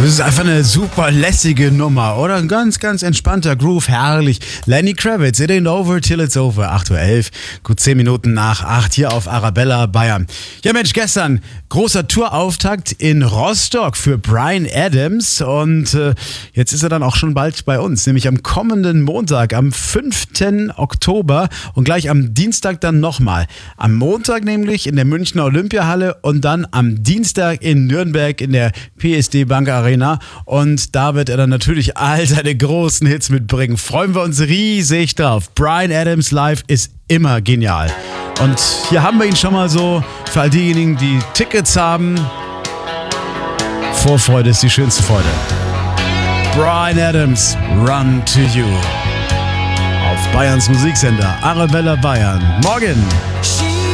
Das ist einfach eine super lässige Nummer, oder? Ein ganz, ganz entspannter Groove, herrlich. Lenny Kravitz, It Ain't Over Till It's Over, 8.11 Uhr, gut 10 Minuten nach 8 hier auf Arabella, Bayern. Ja Mensch, gestern großer Tourauftakt in Rostock für Bryan Adams und jetzt ist er dann auch schon bald bei uns, nämlich am kommenden Montag, am 5. Oktober und gleich am Dienstag dann nochmal. Am Montag nämlich in der Münchner Olympiahalle und dann am Dienstag in Nürnberg in der PSD Bank Arena. Und da wird er dann natürlich all seine großen Hits mitbringen. Freuen wir uns riesig drauf. Bryan Adams live ist immer genial. Und hier haben wir ihn schon mal so für all diejenigen, die Tickets haben. Vorfreude ist die schönste Freude. Bryan Adams, Run to You. Auf Bayerns Musiksender Arabella Bayern. Morgen.